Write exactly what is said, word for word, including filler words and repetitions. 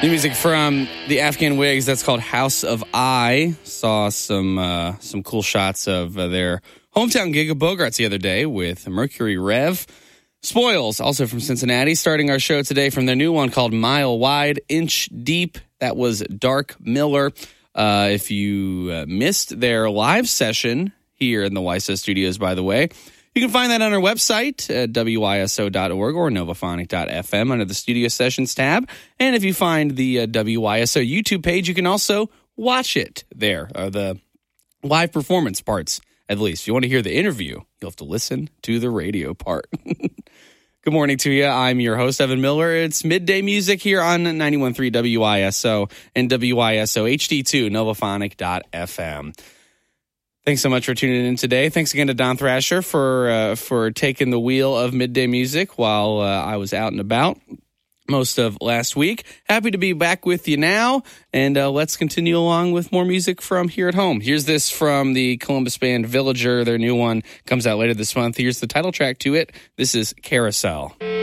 New music from the Afghan Wigs. That's called House of I. Saw some uh, some cool shots of uh, their hometown gig of Bogarts the other day with Mercury Rev. Spoils, also from Cincinnati, starting our show today from their new one called Mile Wide, Inch Deep. That was Dark Miller. Uh, if you uh, missed their live session here in the Y S O studios, by the way, you can find that on our website at W Y S O dot org or novaphonic dot f m under the Studio Sessions tab. And if you find the uh, W Y S O YouTube page, you can also watch it there, uh, the live performance parts, at least. If you want to hear the interview, you'll have to listen to the radio part. Good morning to you. I'm your host, Evan Miller. It's Midday Music here on ninety-one point three W Y S O and W Y S O H D two, novaphonic dot f m. Thanks so much for tuning in today. Thanks again to Don Thrasher for uh, for taking the wheel of Midday Music while uh, I was out and about most of last week. Happy to be back with you now, and uh, let's continue along with more music from here at home. Here's this from the Columbus band Villager. Their new one comes out later this month. Here's the title track to it. This is Carousel.